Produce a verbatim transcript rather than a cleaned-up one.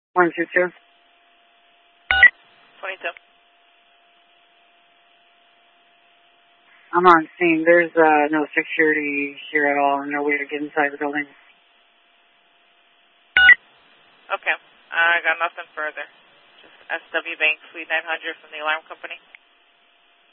one two two. twenty-two. I'm on scene. There's uh, no security here at all. No way to get inside the building. Okay. I got nothing further. Just S W Bank Suite nine hundred from the alarm company.